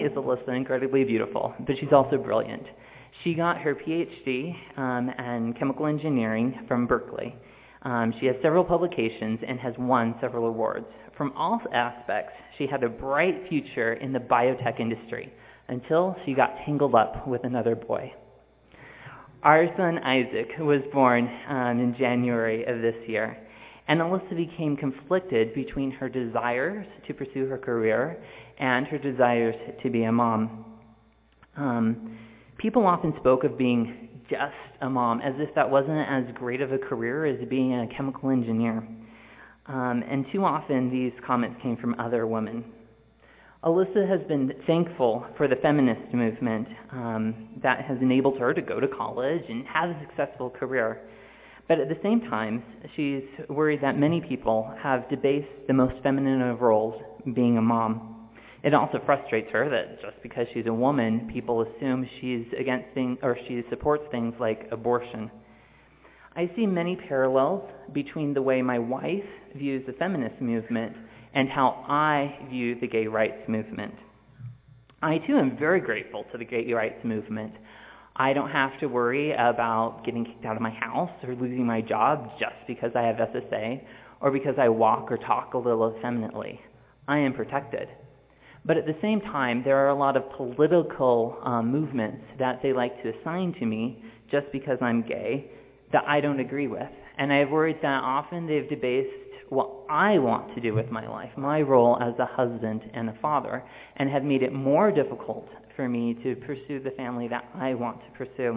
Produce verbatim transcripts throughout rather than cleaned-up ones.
is Alyssa incredibly beautiful, but she's also brilliant. She got her P H D um, in chemical engineering from Berkeley. Um, she has several publications and has won several awards. From all aspects, she had a bright future in the biotech industry until she got tangled up with another boy. Our son Isaac was born um, in January of this year, and Alyssa became conflicted between her desires to pursue her career and her desires to be a mom. Um, people often spoke of being just a mom as if that wasn't as great of a career as being a chemical engineer. Um, and too often these comments came from other women. Alyssa has been thankful for the feminist movement um, that has enabled her to go to college and have a successful career. But at the same time, she's worried that many people have debased the most feminine of roles, being a mom. It also frustrates her that just because she's a woman, people assume she's against things, or she supports things like abortion. I see many parallels between the way my wife views the feminist movement and how I view the gay rights movement. I too am very grateful to the gay rights movement. I don't have to worry about getting kicked out of my house or losing my job just because I have S S A or because I walk or talk a little effeminately. I am protected. But at the same time, there are a lot of political um, movements that they like to assign to me just because I'm gay that I don't agree with. And I have worried that often they've debased what I want to do with my life, my role as a husband and a father, and have made it more difficult for me to pursue the family that I want to pursue.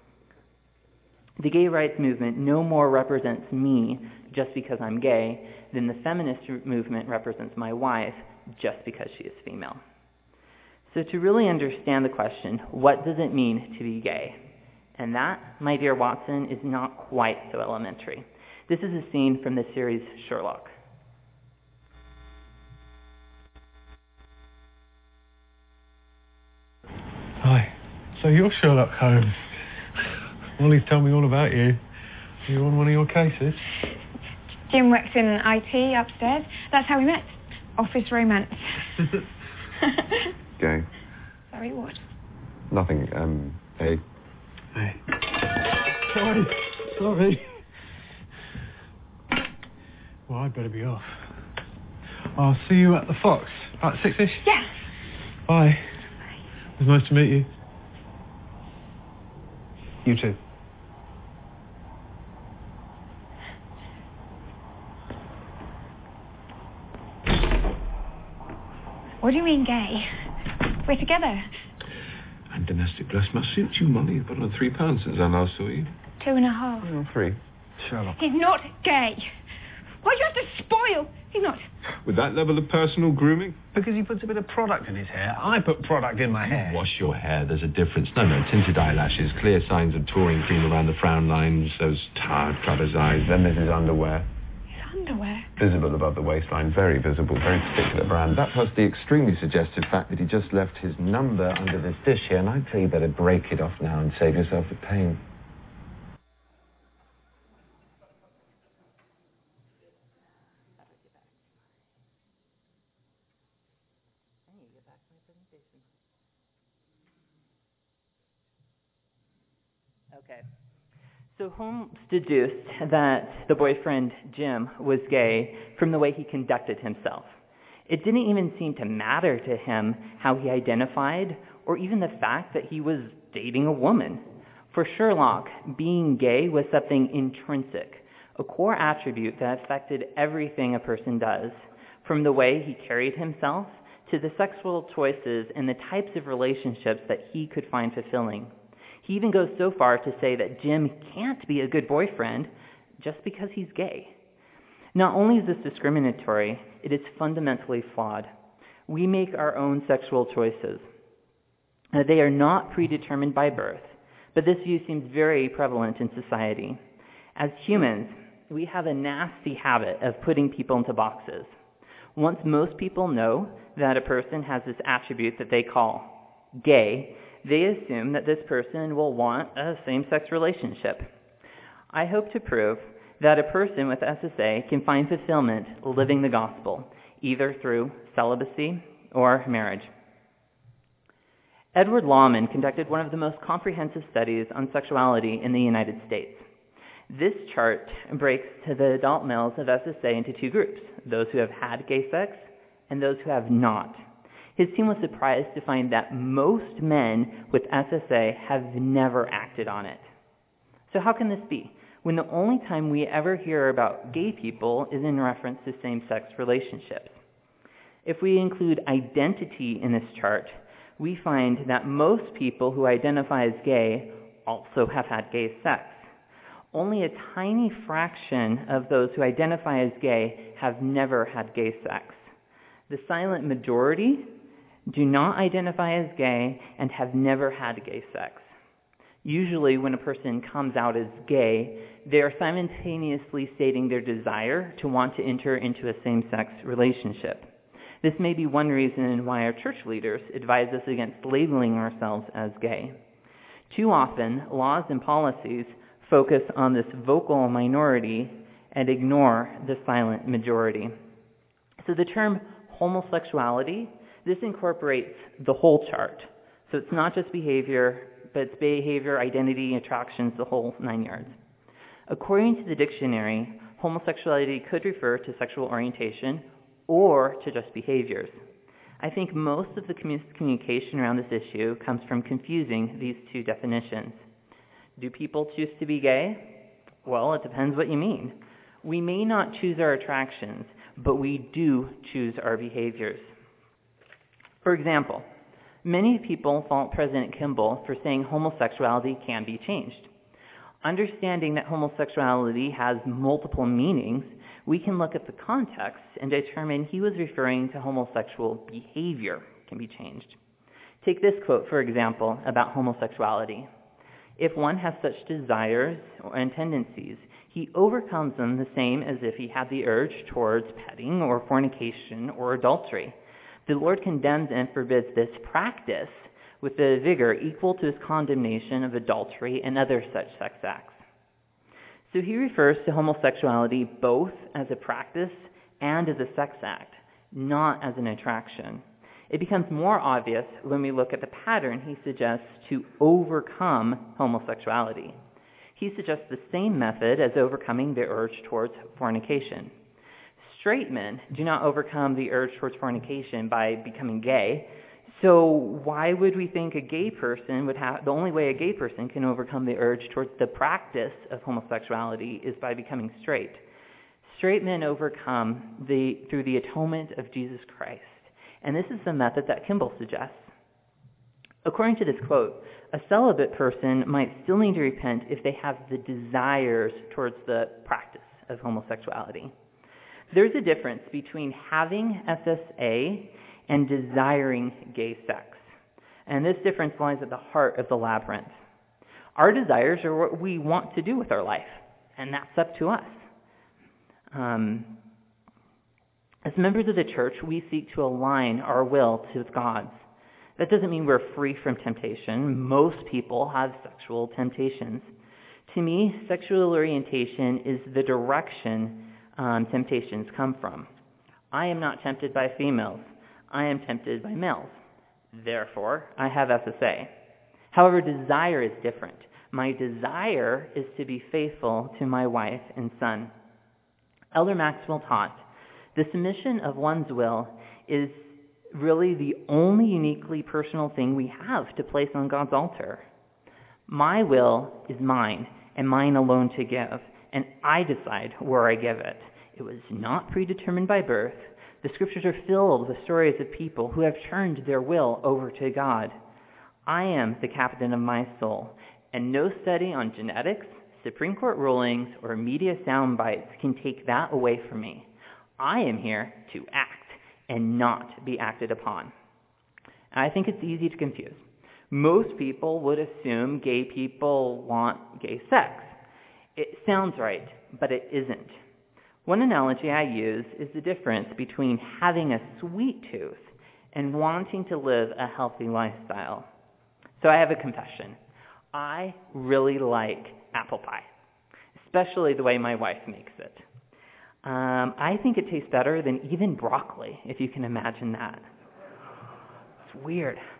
The gay rights movement no more represents me just because I'm gay than the feminist movement represents my wife just because she is female. So to really understand the question, what does it mean to be gay? And that, my dear Watson, is not quite so elementary. This is a scene from the series Sherlock. Hi. So you're Sherlock Holmes. Wally's told me all about you. You on one of your cases? Jim works in I T upstairs. That's how we met. Office romance. Gay. Sorry, what? Nothing, um, hey. Hey. Sorry. Sorry. Well, I'd better be off. I'll see you at the Fox. About six-ish? Yeah. Bye. It was nice to meet you. You too. What do you mean gay? We're together. And domestic bliss must suit you, Molly. You've put on three pounds since I last saw you. Two and a half. Oh, three. Sherlock. He's not gay. Why do you have to spoil? He's not. With that level of personal grooming? Because he puts a bit of product in his hair. I put product in my hair. Wash your hair, there's a difference. No, no, tinted eyelashes, clear signs of touring cream around the frown lines, those tired clubber's eyes. Then there's his underwear. His underwear? Visible above the waistline, very visible, very particular brand. That plus the extremely suggestive fact that he just left his number under this dish here, and I'd say you better break it off now and save yourself the pain. Okay. So Holmes deduced that the boyfriend, Jim, was gay from the way he conducted himself. It didn't even seem to matter to him how he identified or even the fact that he was dating a woman. For Sherlock, being gay was something intrinsic, a core attribute that affected everything a person does, from the way he carried himself to the sexual choices and the types of relationships that he could find fulfilling. He even goes so far to say that Jim can't be a good boyfriend just because he's gay. Not only is this discriminatory, it is fundamentally flawed. We make our own sexual choices. Uh, they are not predetermined by birth, but this view seems very prevalent in society. As humans, we have a nasty habit of putting people into boxes. Once most people know that a person has this attribute that they call gay, they assume that this person will want a same-sex relationship. I hope to prove that a person with S S A can find fulfillment living the gospel, either through celibacy or marriage. Edward Lawman conducted one of the most comprehensive studies on sexuality in the United States. This chart breaks the adult males of S S A into two groups, those who have had gay sex and those who have not. His team was surprised to find that most men with S S A have never acted on it. So how can this be, when the only time we ever hear about gay people is in reference to same-sex relationships? If we include identity in this chart, we find that most people who identify as gay also have had gay sex. Only a tiny fraction of those who identify as gay have never had gay sex. The silent majority do not identify as gay and have never had gay sex. Usually when a person comes out as gay, they are simultaneously stating their desire to want to enter into a same-sex relationship. This may be one reason why our church leaders advise us against labeling ourselves as gay. Too often, laws and policies focus on this vocal minority and ignore the silent majority. So the term homosexuality, this incorporates the whole chart. So it's not just behavior, but it's behavior, identity, attractions, the whole nine yards. According to the dictionary, homosexuality could refer to sexual orientation or to just behaviors. I think most of the communication around this issue comes from confusing these two definitions. Do people choose to be gay? Well, it depends what you mean. We may not choose our attractions, but we do choose our behaviors. For example, many people fault President Kimball for saying homosexuality can be changed. Understanding that homosexuality has multiple meanings, we can look at the context and determine he was referring to homosexual behavior can be changed. Take this quote, for example, about homosexuality. If one has such desires and tendencies, he overcomes them the same as if he had the urge towards petting or fornication or adultery. The Lord condemns and forbids this practice with a vigor equal to his condemnation of adultery and other such sex acts. So he refers to homosexuality both as a practice and as a sex act, not as an attraction. It becomes more obvious when we look at the pattern he suggests to overcome homosexuality. He suggests the same method as overcoming the urge towards fornication. Straight men do not overcome the urge towards fornication by becoming gay, so why would we think a gay person would have, the only way a gay person can overcome the urge towards the practice of homosexuality is by becoming straight? Straight men overcome the, through the atonement of Jesus Christ. And this is the method that Kimball suggests. According to this quote, a celibate person might still need to repent if they have the desires towards the practice of homosexuality. There's a difference between having S S A and desiring gay sex. And this difference lies at the heart of the labyrinth. Our desires are what we want to do with our life, and that's up to us. Um, as members of the church, we seek to align our will to God's. That doesn't mean we're free from temptation. Most people have sexual temptations. To me, sexual orientation is the direction um, temptations come from. I am not tempted by females. I am tempted by males. Therefore, I have S S A. However, desire is different. My desire is to be faithful to my wife and son. Elder Maxwell taught, the submission of one's will is really the only uniquely personal thing we have to place on God's altar. My will is mine, and mine alone to give, and I decide where I give it. It was not predetermined by birth. The scriptures are filled with stories of people who have turned their will over to God. I am the captain of my soul, and no study on genetics, Supreme Court rulings, or media sound bites can take that away from me. I am here to act and not be acted upon. And I think it's easy to confuse. Most people would assume gay people want gay sex. It sounds right, but it isn't. One analogy I use is the difference between having a sweet tooth and wanting to live a healthy lifestyle. So I have a confession. I really like apple pie, especially the way my wife makes it. Um, I think it tastes better than even broccoli, if you can imagine that. It's weird.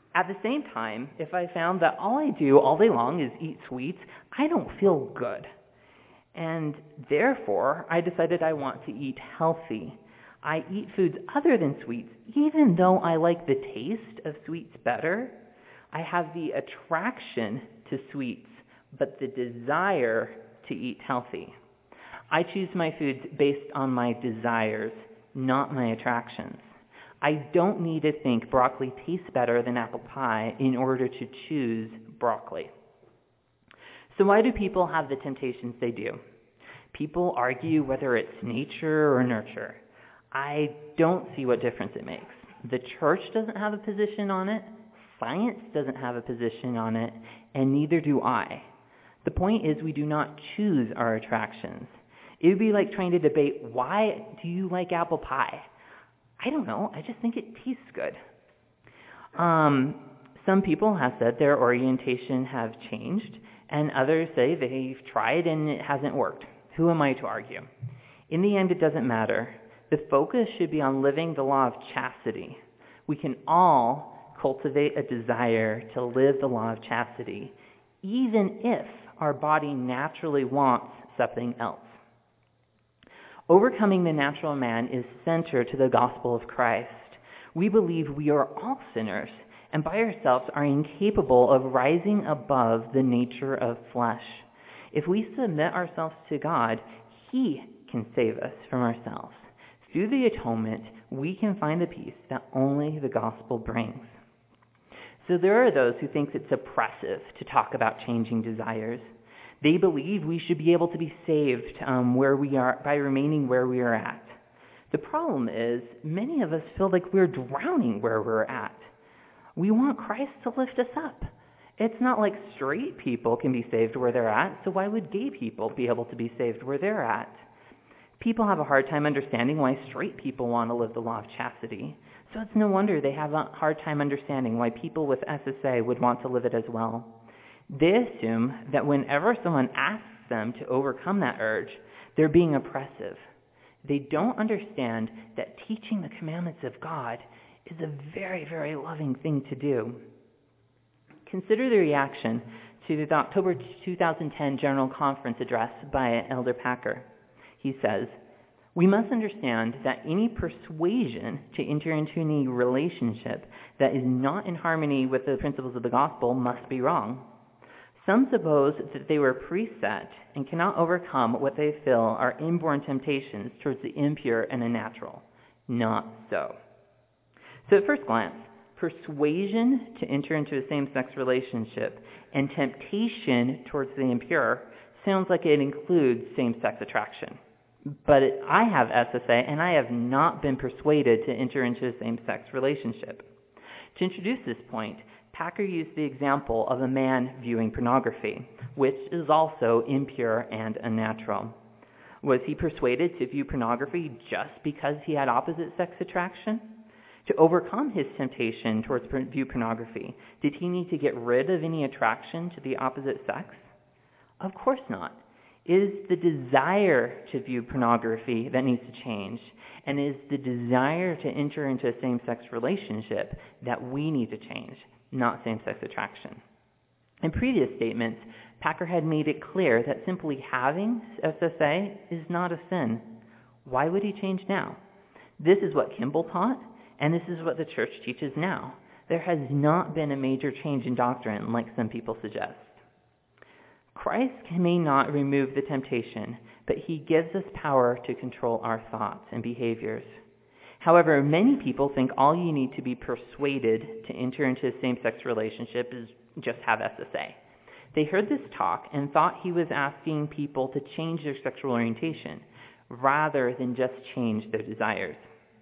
At the same time, if I found that all I do all day long is eat sweets, I don't feel good. And therefore, I decided I want to eat healthy. I eat foods other than sweets, even though I like the taste of sweets better. I have the attraction to sweets, but the desire to eat healthy. I choose my foods based on my desires, not my attractions. I don't need to think broccoli tastes better than apple pie in order to choose broccoli. So why do people have the temptations they do? People argue whether it's nature or nurture. I don't see what difference it makes. The church doesn't have a position on it, science doesn't have a position on it, and neither do I. The point is we do not choose our attractions. It would be like trying to debate, why do you like apple pie? I don't know, I just think it tastes good. Um, some people have said their orientation have changed, and others say they've tried and it hasn't worked. Who am I to argue? In the end, it doesn't matter. The focus should be on living the law of chastity. We can all cultivate a desire to live the law of chastity, even if our body naturally wants something else. Overcoming the natural man is central to the gospel of Christ. We believe we are all sinners, and by ourselves are incapable of rising above the nature of flesh. If we submit ourselves to God, He can save us from ourselves. Through the atonement, we can find the peace that only the gospel brings. So there are those who think it's oppressive to talk about changing desires. They believe we should be able to be saved um, where we are by remaining where we are at. The problem is, many of us feel like we're drowning where we're at. We want Christ to lift us up. It's not like straight people can be saved where they're at, so why would gay people be able to be saved where they're at? People have a hard time understanding why straight people want to live the law of chastity. So it's no wonder they have a hard time understanding why people with S S A would want to live it as well. They assume that whenever someone asks them to overcome that urge, they're being oppressive. They don't understand that teaching the commandments of God is a very, very loving thing to do. Consider the reaction to the October two thousand ten General Conference address by Elder Packer. He says, "We must understand that any persuasion to enter into any relationship that is not in harmony with the principles of the gospel must be wrong. Some suppose that they were preset and cannot overcome what they feel are inborn temptations towards the impure and unnatural. Not so." So at first glance, persuasion to enter into a same-sex relationship and temptation towards the impure sounds like it includes same-sex attraction. But it, I have S S A, and I have not been persuaded to enter into a same-sex relationship. To introduce this point, Packer used the example of a man viewing pornography, which is also impure and unnatural. Was he persuaded to view pornography just because he had opposite sex attraction? To overcome his temptation towards view pornography, did he need to get rid of any attraction to the opposite sex? Of course not. It is the desire to view pornography that needs to change, and it is the desire to enter into a same-sex relationship that we need to change, not same-sex attraction. In previous statements, Packer had made it clear that simply having S S A is not a sin. Why would he change now? This is what Kimball taught, and this is what the church teaches now. There has not been a major change in doctrine like some people suggest. Christ may not remove the temptation, but he gives us power to control our thoughts and behaviors. However, many people think all you need to be persuaded to enter into a same-sex relationship is just have S S A. They heard this talk and thought he was asking people to change their sexual orientation rather than just change their desires.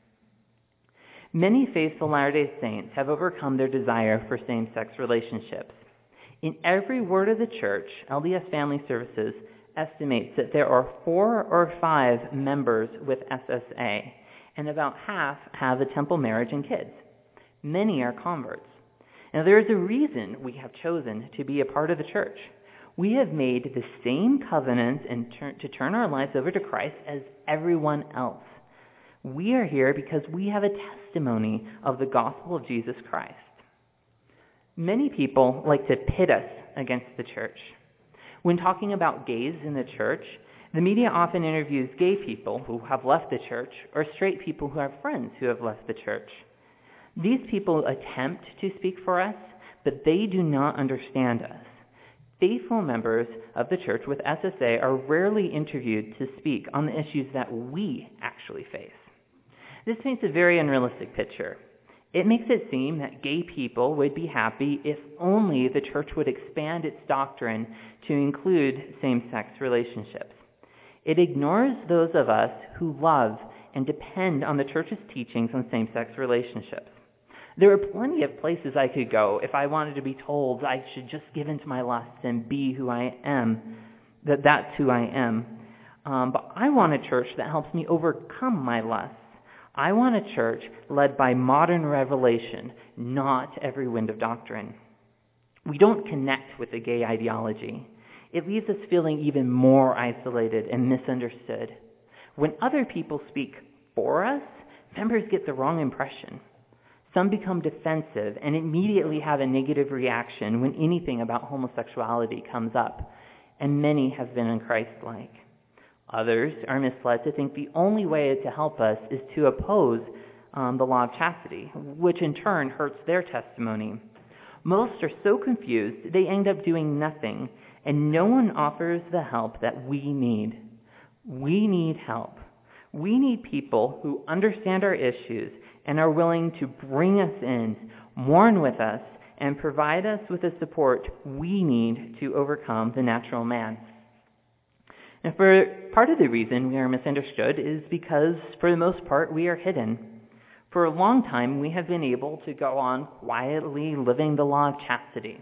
Many faithful Latter-day Saints have overcome their desire for same-sex relationships. In every word of the church, L D S Family Services estimates that there are four or five members with S S A, and about half have a temple marriage and kids. Many are converts. Now, there is a reason we have chosen to be a part of the church. We have made the same covenants and turn, to turn our lives over to Christ as everyone else. We are here because we have a testimony of the gospel of Jesus Christ. Many people like to pit us against the church. When talking about gays in the church, the media often interviews gay people who have left the church or straight people who have friends who have left the church. These people attempt to speak for us, but they do not understand us. Faithful members of the church with S S A are rarely interviewed to speak on the issues that we actually face. This paints a very unrealistic picture. It makes it seem that gay people would be happy if only the church would expand its doctrine to include same-sex relationships. It ignores those of us who love and depend on the church's teachings on same-sex relationships. There are plenty of places I could go if I wanted to be told I should just give in to my lusts and be who I am, that that's who I am. Um, but I want a church that helps me overcome my lusts. I want a church led by modern revelation, not every wind of doctrine. We don't connect with the gay ideology. It leaves us feeling even more isolated and misunderstood. When other people speak for us, members get the wrong impression. Some become defensive and immediately have a negative reaction when anything about homosexuality comes up, and many have been unchristlike. Others are misled to think the only way to help us is to oppose um, the law of chastity, which in turn hurts their testimony. Most are so confused they end up doing nothing, and no one offers the help that we need. We need help. We need people who understand our issues and are willing to bring us in, mourn with us, and provide us with the support we need to overcome the natural man. And for part of the reason we are misunderstood is because, for the most part, we are hidden. For a long time, we have been able to go on quietly living the law of chastity.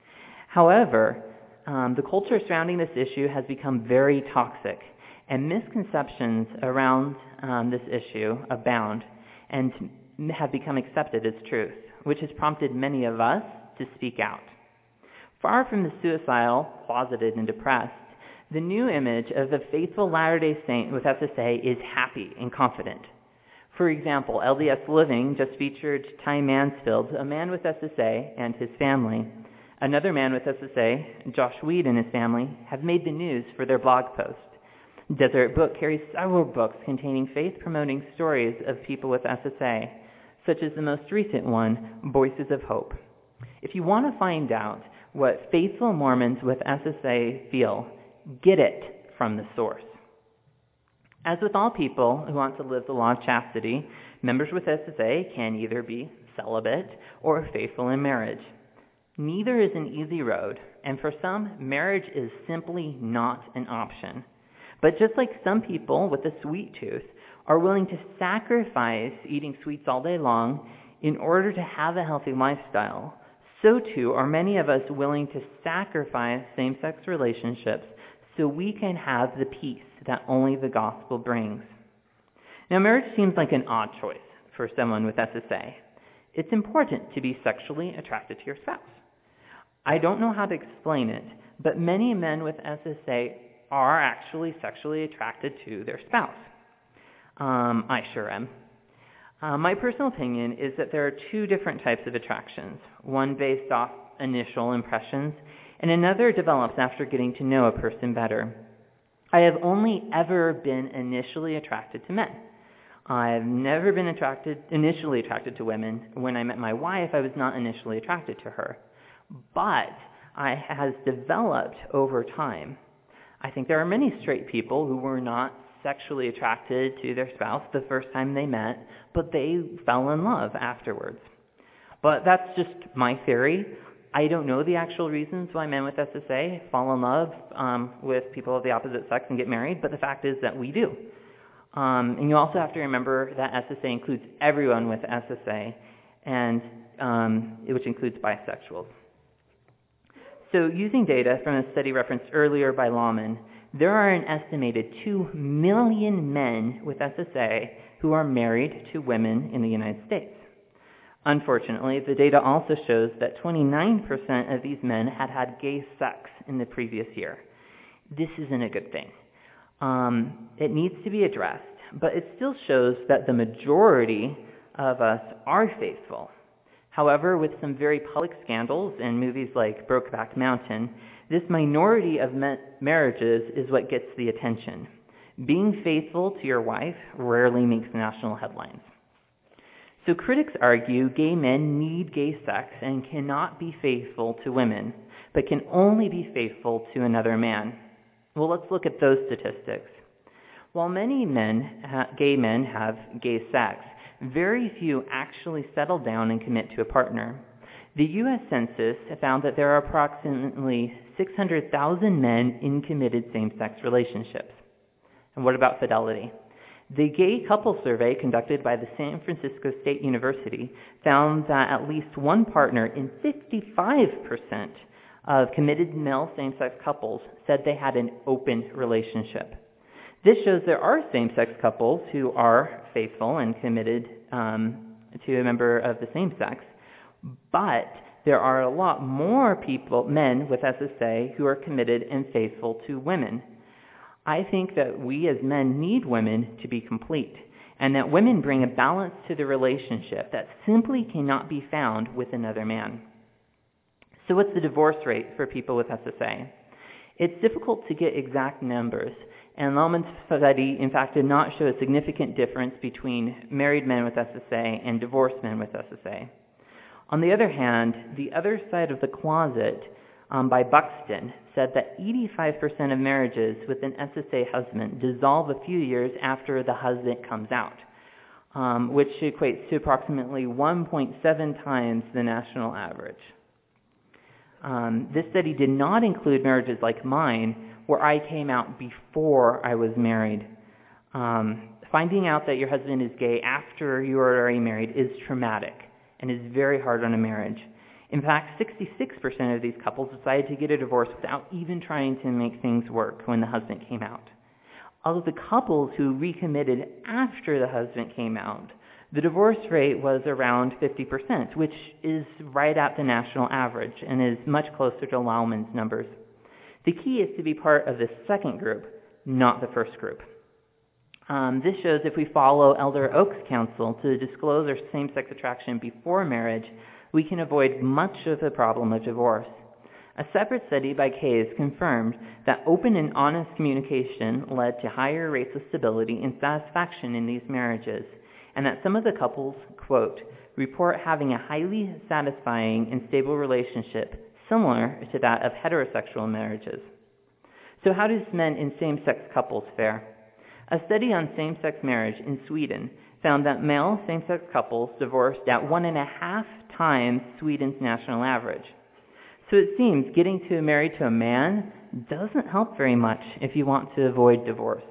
However, um, the culture surrounding this issue has become very toxic, and misconceptions around um, this issue abound and have become accepted as truth, which has prompted many of us to speak out. Far from the suicidal, closeted, and depressed, the new image of the faithful Latter-day Saint with S S A is happy and confident. For example, L D S Living just featured Ty Mansfield, a man with S S A, and his family. Another man with S S A, Josh Weed and his family, have made the news for their blog post. Deseret Book carries several books containing faith-promoting stories of people with S S A, such as the most recent one, Voices of Hope. If you want to find out what faithful Mormons with S S A feel, get it from the source. As with all people who want to live the law of chastity, members with S S A can either be celibate or faithful in marriage. Neither is an easy road, and for some, marriage is simply not an option. But just like some people with a sweet tooth are willing to sacrifice eating sweets all day long in order to have a healthy lifestyle, so too are many of us willing to sacrifice same-sex relationships so we can have the peace that only the gospel brings. Now, marriage seems like an odd choice for someone with S S A. It's important to be sexually attracted to your spouse. I don't know how to explain it, but many men with S S A are actually sexually attracted to their spouse. Um, I sure am. Uh, my personal opinion is that there are two different types of attractions, one based off initial impressions, and another develops after getting to know a person better. I have only ever been initially attracted to men. I've never been attracted, initially attracted to women. When I met my wife, I was not initially attracted to her. But I has developed over time. I think there are many straight people who were not sexually attracted to their spouse the first time they met, but they fell in love afterwards. But that's just my theory. I don't know the actual reasons why men with S S A fall in love um, with people of the opposite sex and get married, but the fact is that we do. Um, and you also have to remember that S S A includes everyone with S S A, and um, which includes bisexuals. So using data from a study referenced earlier by Lawman, there are an estimated two million men with S S A who are married to women in the United States. Unfortunately, the data also shows that twenty-nine percent of these men had had gay sex in the previous year. This isn't a good thing. Um, it needs to be addressed, but it still shows that the majority of us are faithful. However, with some very public scandals and movies like Brokeback Mountain, this minority of ma- marriages is what gets the attention. Being faithful to your wife rarely makes national headlines. So critics argue gay men need gay sex and cannot be faithful to women, but can only be faithful to another man. Well, let's look at those statistics. While many men, ha- gay men have gay sex, very few actually settle down and commit to a partner. The U S Census found that there are approximately six hundred thousand men in committed same-sex relationships. And what about fidelity? The gay couple survey conducted by the San Francisco State University found that at least one partner in fifty-five percent of committed male same-sex couples said they had an open relationship. This shows there are same-sex couples who are faithful and committed um, to a member of the same sex, but there are a lot more people, men with S S A, who are committed and faithful to women. I think that we as men need women to be complete, and that women bring a balance to the relationship that simply cannot be found with another man. So what's the divorce rate for people with S S A? It's difficult to get exact numbers, and Lohman's study, in fact, did not show a significant difference between married men with S S A and divorced men with S S A. On the other hand, The Other Side of the Closet um, by Buxton said that eighty-five percent of marriages with an S S A husband dissolve a few years after the husband comes out, um, which equates to approximately one point seven times the national average. Um, this study did not include marriages like mine, where I came out before I was married. Um, finding out that your husband is gay after you are already married is traumatic and is very hard on a marriage. In fact, sixty-six percent of these couples decided to get a divorce without even trying to make things work when the husband came out. Of the couples who recommitted after the husband came out, the divorce rate was around fifty percent, which is right at the national average and is much closer to Lohman's numbers. The key is to be part of the second group, not the first group. Um, this shows if we follow Elder Oak's counsel to disclose our same-sex attraction before marriage, we can avoid much of the problem of divorce. A separate study by Case confirmed that open and honest communication led to higher rates of stability and satisfaction in these marriages, and that some of the couples, quote, report having a highly satisfying and stable relationship similar to that of heterosexual marriages. So how does men in same-sex couples fare? A study on same-sex marriage in Sweden found that male same-sex couples divorced at one and a half times Sweden's national average. So it seems getting to married to a man doesn't help very much if you want to avoid divorce.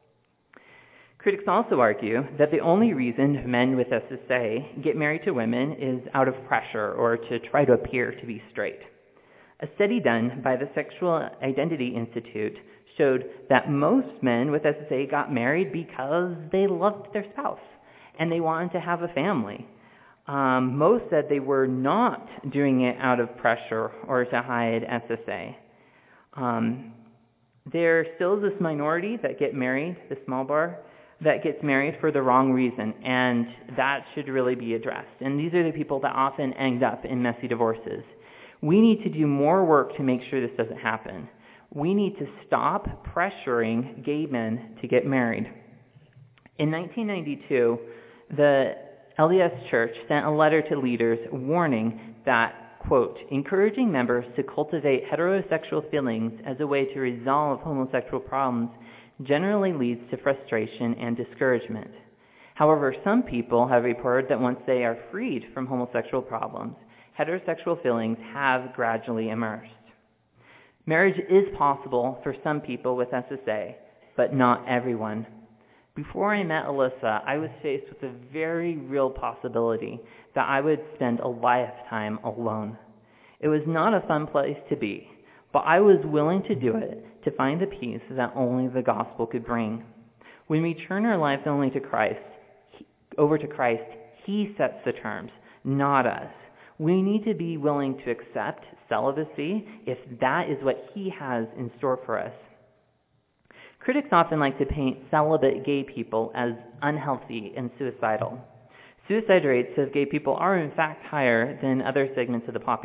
Critics also argue that the only reason men with S S A get married to women is out of pressure or to try to appear to be straight. A study done by the Sexual Identity Institute showed that most men with S S A got married because they loved their spouse and they wanted to have a family. Um, most said they were not doing it out of pressure or to hide S S A. Um, there still is this minority that get married, the small bar, that gets married for the wrong reason, and that should really be addressed. And these are the people that often end up in messy divorces. We need to do more work to make sure this doesn't happen. We need to stop pressuring gay men to get married. In nineteen ninety-two, the L D S Church sent a letter to leaders warning that, quote, encouraging members to cultivate heterosexual feelings as a way to resolve homosexual problems generally leads to frustration and discouragement. However, some people have reported that once they are freed from homosexual problems, heterosexual feelings have gradually emerged. Marriage is possible for some people with S S A, but not everyone. Before I met Alyssa, I was faced with a very real possibility that I would spend a lifetime alone. It was not a fun place to be, but I was willing to do it to find the peace that only the gospel could bring. When we turn our lives only to Christ, over to Christ, He sets the terms, not us. We need to be willing to accept celibacy if that is what He has in store for us. Critics often like to paint celibate gay people as unhealthy and suicidal. Suicide rates of gay people are in fact higher than other segments of the population.